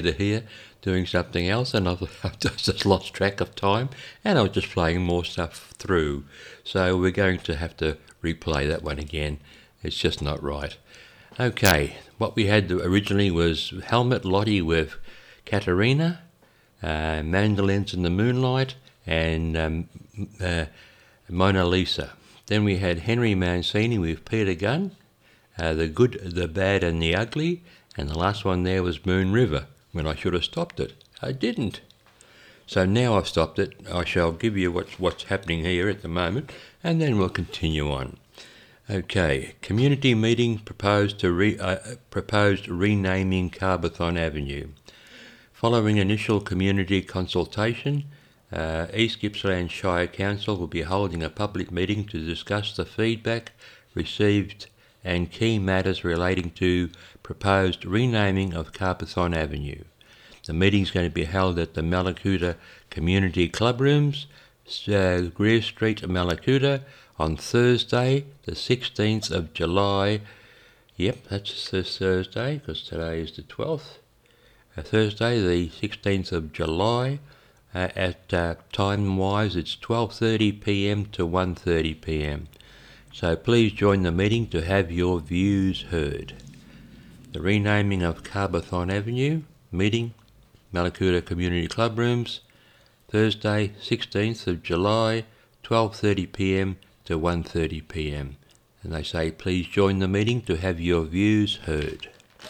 here doing something else, and I've just lost track of time, and I was just playing more stuff through. So we're going to have to replay that one again. It's just not right. Okay, what we had originally was Helmut Lotti with Katerina, Mandolins in the Moonlight, and Mona Lisa. Then we had Henry Mancini with Peter Gunn, The Good, the Bad and the Ugly, and the last one there was Moon River, when I should have stopped it. I didn't. So now I've stopped it, I shall give you what's happening here at the moment, and then we'll continue on. Okay, community meeting proposed renaming Carbathon Avenue. Following initial community consultation, East Gippsland Shire Council will be holding a public meeting to discuss the feedback received and key matters relating to proposed renaming of Carbathon Avenue. The meeting is going to be held at the Mallacoota Community Club Rooms, Greer Street, Mallacoota, on Thursday, the 16th of July. Yep, that's this Thursday, because today is the 12th. Thursday, the 16th of July. At time-wise, it's 12:30pm to 1:30pm. So please join the meeting to have your views heard. The renaming of Carbathon Avenue, meeting, Mallacoota Community Club Rooms, Thursday, 16th of July, 12:30pm to 1:30pm. And they say, please join the meeting to have your views heard.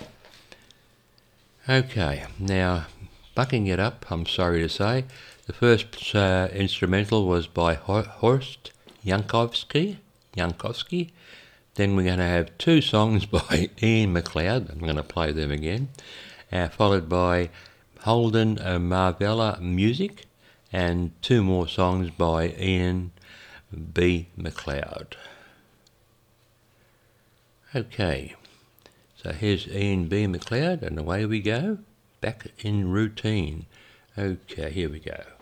Okay, now, bucking it up, I'm sorry to say, the first instrumental was by Horst Jankowski. Then we're going to have two songs by Ian McLeod. I'm going to play them again. Followed by Holden Marvella Music, and two more songs by Ian B. McLeod. Okay, so here's Ian B. McLeod, and away we go, back in routine. Okay, here we go.